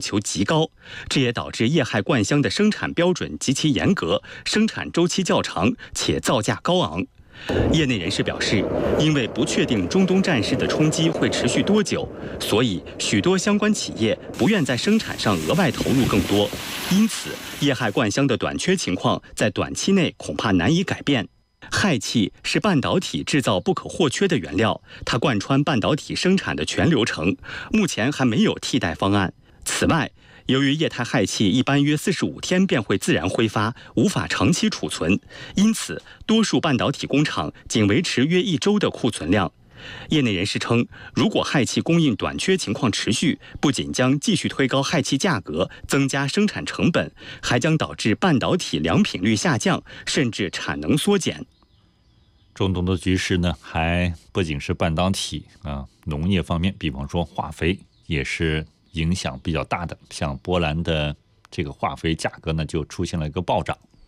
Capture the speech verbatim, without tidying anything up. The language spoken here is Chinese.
求极高，这也导致液氦灌箱的生产标准极其严格，生产周期较长，且造价高昂。业内人士表示，因为不确定中东战事的冲击会持续多久，所以许多相关企业不愿在生产上额外投入更多，因此液氦灌箱的短缺情况在短期内恐怕难以改变。氦气是半导体制造不可或缺的原料，它贯穿半导体生产的全流程，目前还没有替代方案。此外，由于液态氦气一般约四十五天便会自然挥发，无法长期储存，因此多数半导体工厂仅维持约一周的库存量。业内人士称，如果氦气供应短缺情况持续，不仅将继续推高氦气价格，增加生产成本，还将导致半导体良品率下降，甚至产能缩减。 中东的局势呢，还不仅是半导体啊，农业方面，比方说化肥也是影响比较大的，像波兰的这个化肥价格呢就出现了一个暴涨。